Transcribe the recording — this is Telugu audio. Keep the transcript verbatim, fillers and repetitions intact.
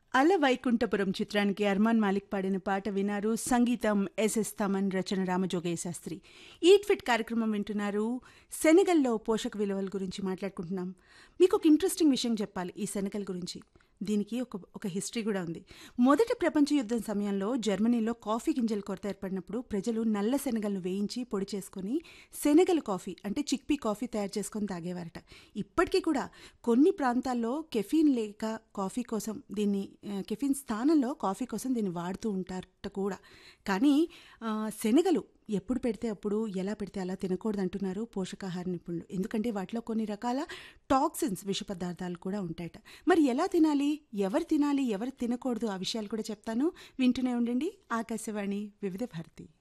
అల వైకుంఠపురం చిత్రానికి అర్మాన్ మాలిక్ పాడిన పాట వినారు. సంగీతం ఎస్ఎస్ తమన్, రచన రామజోగయ్య శాస్త్రి. ఈట్ ఫిట్ కార్యక్రమం వింటున్నారు. శనగల్లో పోషక విలువల గురించి మాట్లాడుకుంటున్నాం. మీకు ఒక ఇంట్రెస్టింగ్ విషయం చెప్పాలి ఈ శనగల గురించి. దీనికి ఒక ఒక హిస్టరీ కూడా ఉంది. మొదటి ప్రపంచ యుద్ధం సమయంలో జర్మనీలో కాఫీ గింజల కొరత ఏర్పడినప్పుడు ప్రజలు నల్ల శనగలను వేయించి పొడి చేసుకొని శనగల కాఫీ అంటే చిక్పీ కాఫీ తయారు చేసుకొని తాగేవారట. ఇప్పటికీ కూడా కొన్ని ప్రాంతాల్లో కెఫీన్ లేక కాఫీ కోసం దీన్ని ఆ, కెఫీన్ స్థానంలో కాఫీ కోసం దీన్ని వాడుతూ ఉంటారట కూడా. కానీ ఆ, శనగలు ఎప్పుడు పెడితే అప్పుడు ఎలా పెడితే అలా తినకూడదు అంటున్నారు పోషకాహార నిపుణులు. ఎందుకంటే వాటిలో కొన్ని రకాల టాక్సిన్స్, విష పదార్థాలు కూడా ఉంటాయట. మరి ఎలా తినాలి, ఎవరు తినాలి, ఎవరు తినకూడదు, ఆ విషయాలు కూడా చెప్తాను. వింటూనే ఉండండి ఆకాశవాణి వివిధ భారతి.